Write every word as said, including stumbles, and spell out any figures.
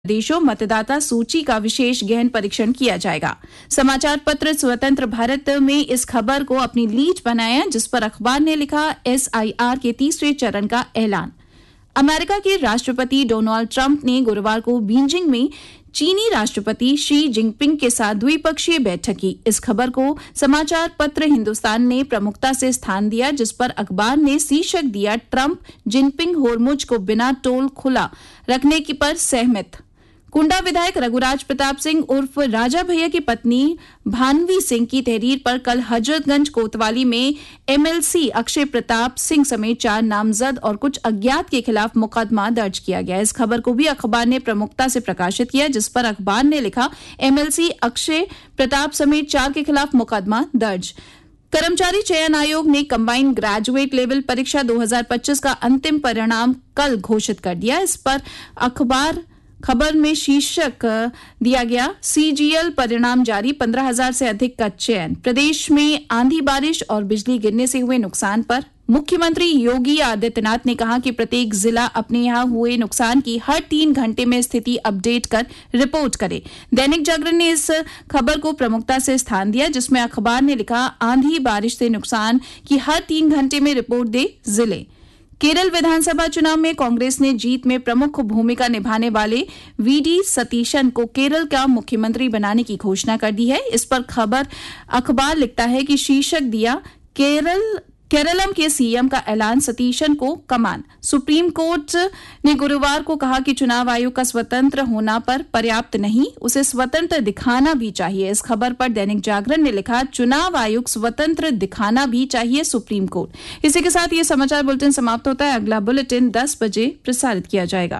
देशों मतदाता सूची का विशेष गहन परीक्षण किया जाएगा। समाचार पत्र स्वतंत्र भारत में इस खबर को अपनी लीड बनाया, जिस पर अखबार ने लिखा, एस आई आर के तीसरे चरण का ऐलान। अमेरिका के राष्ट्रपति डोनाल्ड ट्रंप ने गुरुवार को बीजिंग में चीनी राष्ट्रपति शी जिनपिंग के साथ द्विपक्षीय बैठक की। इस खबर को समाचार पत्र हिंदुस्तान ने प्रमुखता से स्थान दिया, जिस पर अखबार ने शीर्षक दिया, ट्रंप जिनपिंग होर्मुज को बिना टोल खुला रखने की पर सहमत। कुंडा विधायक रघुराज प्रताप सिंह उर्फ राजा भैया की पत्नी भानवी सिंह की तहरीर पर कल हजरतगंज कोतवाली में M L C Akshay Pratap Singh समेत चार नामजद और कुछ अज्ञात के खिलाफ मुकदमा दर्ज किया गया। इस खबर को भी अखबार ने प्रमुखता से प्रकाशित किया, जिस पर अखबार ने लिखा, M L C Akshay Pratap समेत चार के खिलाफ मुकदमा दर्ज। कर्मचारी चयन आयोग ने कंबाइंड ग्रेजुएट लेवल परीक्षा दो हज़ार पच्चीस का अंतिम परिणाम कल घोषित कर दिया। इस पर अखबार खबर में शीर्षक दिया गया, सी जी एल परिणाम जारी, पंद्रह हजार से अधिक का चयन। प्रदेश में आंधी बारिश और बिजली गिरने से हुए नुकसान पर मुख्यमंत्री योगी आदित्यनाथ ने कहा कि प्रत्येक जिला अपने यहां हुए नुकसान की हर तीन घंटे में स्थिति अपडेट कर रिपोर्ट करे। दैनिक जागरण ने इस खबर को प्रमुखता से स्थान दिया, जिसमें अखबार ने लिखा, आंधी बारिश से नुकसान की हर तीन घंटे में रिपोर्ट दे जिले। केरल विधानसभा चुनाव में कांग्रेस ने जीत में प्रमुख भूमिका निभाने वाले वी डी सतीशन को केरल का मुख्यमंत्री बनाने की घोषणा कर दी है। इस पर खबर अखबार लिखता है कि शीर्षक दिया, केरल केरलम के सी एम का ऐलान, सतीशन को कमान। सुप्रीम कोर्ट ने गुरुवार को कहा कि चुनाव आयोग का स्वतंत्र होना पर पर्याप्त नहीं, उसे स्वतंत्र दिखाना भी चाहिए। इस खबर पर दैनिक जागरण ने लिखा, चुनाव आयोग स्वतंत्र दिखाना भी चाहिए सुप्रीम कोर्ट। इसी के साथ ये समाचार बुलेटिन समाप्त होता है। अगला बुलेटिन दस बजे प्रसारित किया जाएगा।